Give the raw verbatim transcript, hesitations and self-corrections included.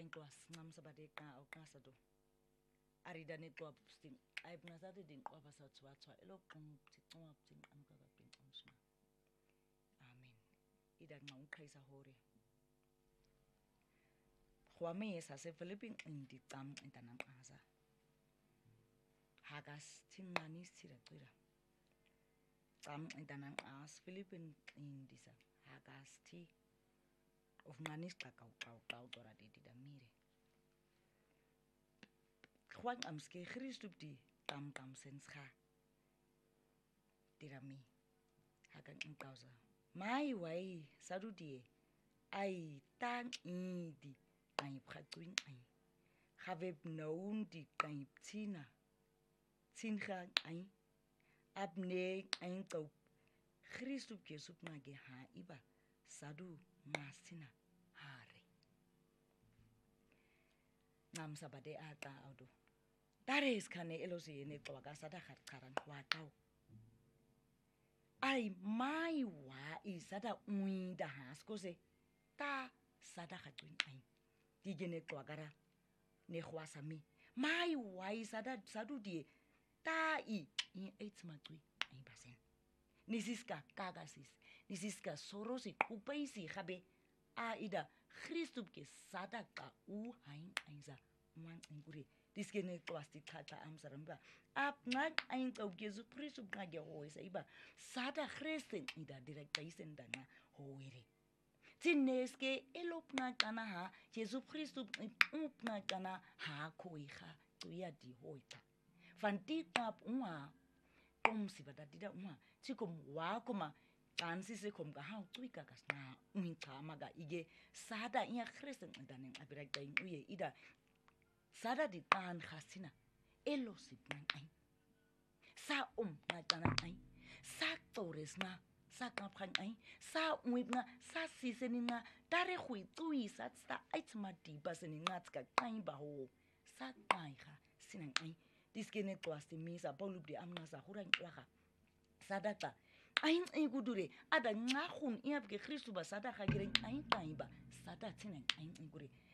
kain twas ngam sabade ka o ka sado arida ne twa sting ay pnasate din kwa basa twa twa elo qum twa tin am ka ka pin amsma amen ida ngam khaisa hore khwame sa se philippine indi qam intanam asa hagas tinmani sira qira qam intanam as philippine indisa hagas ti of manis kakau kau kau tora di da mire khwang amske Christup di tam tam senska dirami hakan ingkausa mai wai sarudie ai tang idi ai pratwin ai have known di kai tina tinga ai abne ai kau Christup ke supna ge ha iba sadu masina hari ngam sabade ata audo tares kane elosi ne twaga sada kharan watau ai mai wa isada uida haskose ta sada khatwin ai digene twagara ne khwasami mai wa isada sadu die ta i in eitmatwi ai basen nisiska kagasis nisiska sorosi kupaisi khabe aida Christup ke sadaka u hain ainza man ingure diskene kwasti tata amsaramba ap ngak ain kau Jesu Christup ngage hoisa iba sada Christen ida direkta isendana hoire tineske elopna kana ha Jesu Christup upna kana ha koiha tuya di hoita fanti tap unwa om sibada dida uma tikom wa koma kansi se kom ga ha tuika kasna unka maga ige sada iya Christen danen abirak dain uye ida sada di tan khasina elo sipnan ai sa om na tanan ai sa tores na sa kapkan ai sa uibna sa sisenina tare khui tui sa sta aitma di basenina tska kai ba ho sa kai kha sinan ai diskene twasti misa bolub di amna sa huran kwaka sadaka ain igudure ada ngahun iabge Christu ba sadaka giren ain taiba sada tinan ain igure